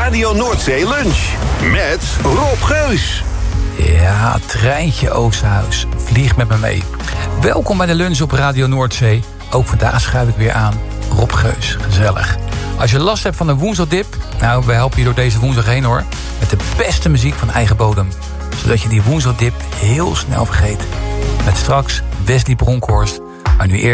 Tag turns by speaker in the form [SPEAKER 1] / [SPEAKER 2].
[SPEAKER 1] Radio Noordzee Lunch. Met Rob Geus.
[SPEAKER 2] Ja, treintje Oosterhuis. Vlieg met me mee. Welkom bij de lunch op Radio Noordzee. Ook vandaag schuif ik weer aan. Rob Geus, gezellig. Als je last hebt van een woensdagdip, nou, we helpen je door deze woensdag heen hoor. Met de beste muziek van eigen bodem. Zodat je die woensdagdip heel snel vergeet. Met straks Wesley Bronkhorst. Maar nu eerst